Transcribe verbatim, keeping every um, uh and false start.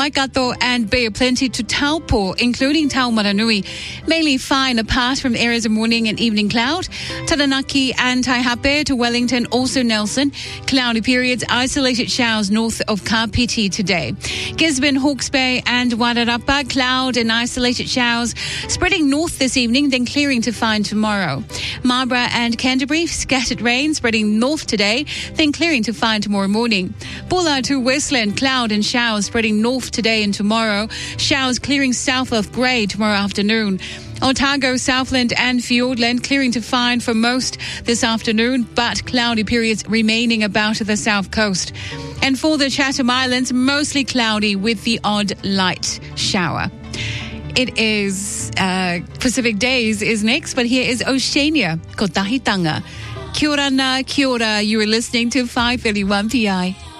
Waikato and Bay of Plenty to Taupo, including Taumaranui. Mainly fine apart from areas of morning and evening cloud. Taranaki and Taihape to Wellington, also Nelson. Cloudy periods, isolated showers north of Kapiti today. Gisborne, Hawke's Bay and Wairarapa, cloud and isolated showers spreading north this evening, then clearing to fine tomorrow. Marlborough and Canterbury, scattered rain spreading north today, then clearing to fine tomorrow morning. Bulla to Westland, cloud and showers spreading north today and tomorrow. Showers clearing south of Grey tomorrow afternoon. Otago, Southland and Fiordland clearing to fine for most this afternoon, but cloudy periods remaining about the south coast. And for the Chatham Islands, mostly cloudy with the odd light shower. It is uh, Pacific Days is next, but here is Oceania, Ko Tahitanga. Kia ora na, kia ora. You are listening to five thirty-one P I.